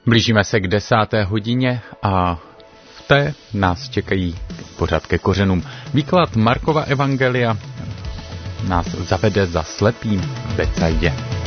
Blížíme se k 10. hodině a v té nás čekají pořad ke kořenům. Výklad Markova evangelia nás zavede za slepým v Betsaidě.